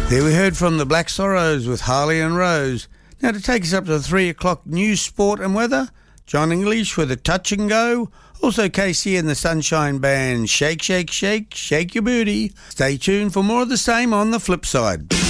There we heard from the Black Sorrows with Harley and Rose. Now to take us up to the 3 o'clock news, sport and weather, John English with a touch and go. Also Casey and the Sunshine Band, Shake, Shake, Shake, Shake Your Booty. Stay tuned for more of the same on the flip side.